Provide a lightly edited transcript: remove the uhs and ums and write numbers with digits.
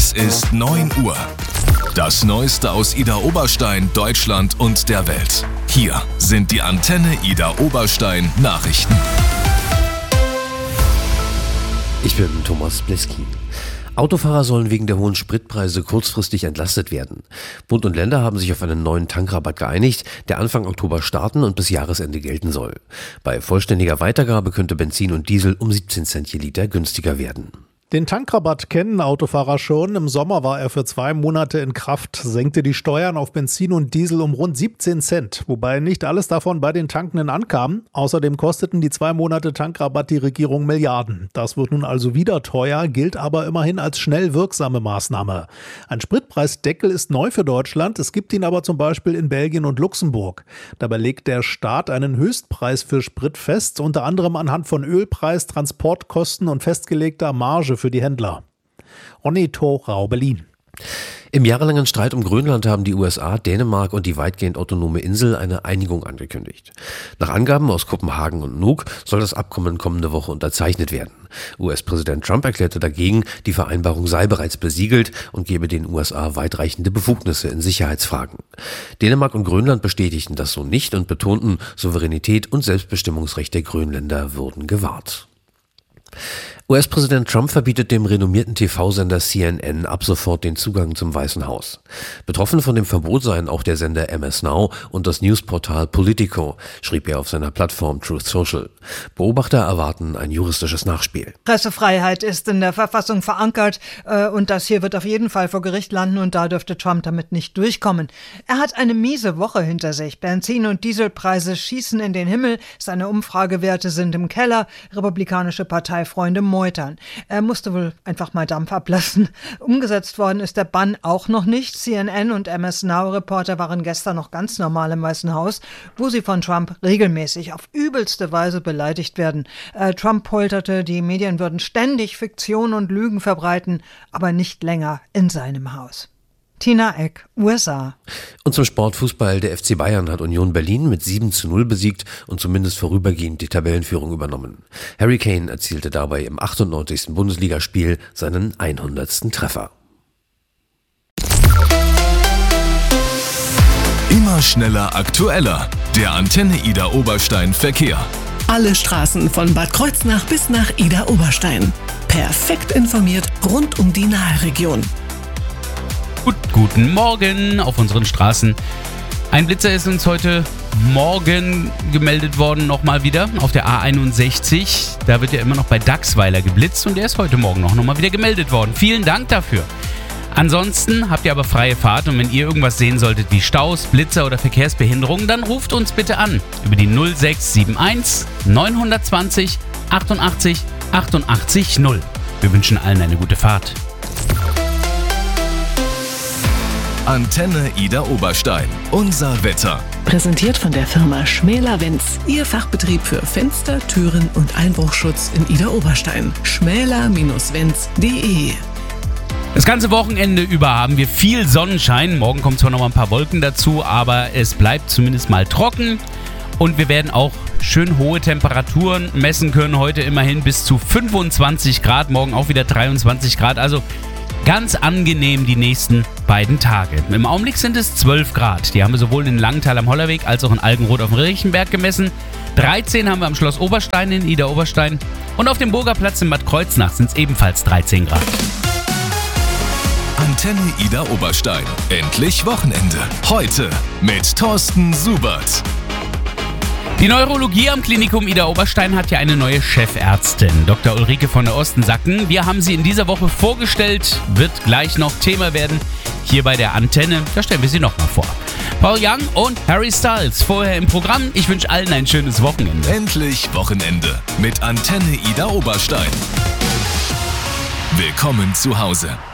Es ist 9 Uhr. Das Neueste aus Ida Oberstein, Deutschland und der Welt. Hier sind die Antenne Ida Oberstein Nachrichten. Ich bin Thomas Bleski. Autofahrer sollen wegen der hohen Spritpreise kurzfristig entlastet werden. Bund und Länder haben sich auf einen neuen Tankrabatt geeinigt, der Anfang Oktober starten und bis Jahresende gelten soll. Bei vollständiger Weitergabe könnte Benzin und Diesel um 17 Cent je Liter günstiger werden. Den Tankrabatt kennen Autofahrer schon. Im Sommer war er für 2 Monate in Kraft, senkte die Steuern auf Benzin und Diesel um rund 17 Cent, wobei nicht alles davon bei den Tankenden ankam. Außerdem kosteten die 2 Monate Tankrabatt die Regierung Milliarden. Das wird nun also wieder teuer, gilt aber immerhin als schnell wirksame Maßnahme. Ein Spritpreisdeckel ist neu für Deutschland, es gibt ihn aber zum Beispiel in Belgien und Luxemburg. Dabei legt der Staat einen Höchstpreis für Sprit fest, unter anderem anhand von Ölpreis, Transportkosten und festgelegter Marge für die Händler. Onneto Rau, Berlin. Im jahrelangen Streit um Grönland haben die USA, Dänemark und die weitgehend autonome Insel eine Einigung angekündigt. Nach Angaben aus Kopenhagen und Nuuk soll das Abkommen kommende Woche unterzeichnet werden. US-Präsident Trump erklärte dagegen, die Vereinbarung sei bereits besiegelt und gebe den USA weitreichende Befugnisse in Sicherheitsfragen. Dänemark und Grönland bestätigten das so nicht und betonten, Souveränität und Selbstbestimmungsrecht der Grönländer würden gewahrt. US-Präsident Trump verbietet dem renommierten TV-Sender CNN ab sofort den Zugang zum Weißen Haus. Betroffen von dem Verbot seien auch der Sender MS Now und das Newsportal Politico, schrieb er auf seiner Plattform Truth Social. Beobachter erwarten ein juristisches Nachspiel. Pressefreiheit ist in der Verfassung verankert und das hier wird auf jeden Fall vor Gericht landen und da dürfte Trump damit nicht durchkommen. Er hat eine miese Woche hinter sich. Benzin- und Dieselpreise schießen in den Himmel, seine Umfragewerte sind im Keller, republikanische Parteifreunde meutern. Er musste wohl einfach mal Dampf ablassen. Umgesetzt worden ist der Bann auch noch nicht. CNN und MS Now-Reporter waren gestern noch ganz normal im Weißen Haus, wo sie von Trump regelmäßig auf übelste Weise beleidigt werden. Trump polterte, die Medien würden ständig Fiktion und Lügen verbreiten, aber nicht länger in seinem Haus. Tina Eck, USA. Und zum Sportfußball, der FC Bayern hat Union Berlin mit 7:0 besiegt und zumindest vorübergehend die Tabellenführung übernommen. Harry Kane erzielte dabei im 98. Bundesligaspiel seinen 100. Treffer. Immer schneller, aktueller. Der Antenne Ida Oberstein Verkehr. Alle Straßen von Bad Kreuznach bis nach Ida Oberstein. Perfekt informiert rund um die Naheregion. Guten Morgen auf unseren Straßen. Ein Blitzer ist uns heute Morgen gemeldet worden, nochmal wieder auf der A61. Da wird ja immer noch bei Dachsweiler geblitzt und der ist heute Morgen nochmal wieder gemeldet worden. Vielen Dank dafür. Ansonsten habt ihr aber freie Fahrt und wenn ihr irgendwas sehen solltet wie Staus, Blitzer oder Verkehrsbehinderungen, dann ruft uns bitte an über die 0671 920 88 88 0. Wir wünschen allen eine gute Fahrt. Antenne Ida Oberstein. Unser Wetter. Präsentiert von der Firma Schmäler-Wenz. Ihr Fachbetrieb für Fenster, Türen und Einbruchschutz in Ida Oberstein. schmäler-wenz.de. Das ganze Wochenende über haben wir viel Sonnenschein. Morgen kommen zwar noch mal ein paar Wolken dazu, aber es bleibt zumindest mal trocken. Und wir werden auch schön hohe Temperaturen messen können. Heute immerhin bis zu 25 Grad, morgen auch wieder 23 Grad. Also ganz angenehm die nächsten beiden Tage. Im Augenblick sind es 12 Grad. Die haben wir sowohl in Langenthal am Hollerweg als auch in Algenroth auf dem Riechenberg gemessen. 13 haben wir am Schloss Oberstein in Ida Oberstein. Und auf dem Burgerplatz in Bad Kreuznach sind es ebenfalls 13 Grad. Antenne Ida Oberstein. Endlich Wochenende. Heute mit Thorsten Subert. Die Neurologie am Klinikum Ida Oberstein hat ja eine neue Chefärztin, Dr. Ulrike von der Ostensacken. Wir haben sie in dieser Woche vorgestellt, wird gleich noch Thema werden. Hier bei der Antenne, da stellen wir sie nochmal vor. Paul Young und Harry Styles vorher im Programm. Ich wünsche allen ein schönes Wochenende. Endlich Wochenende mit Antenne Ida Oberstein. Willkommen zu Hause.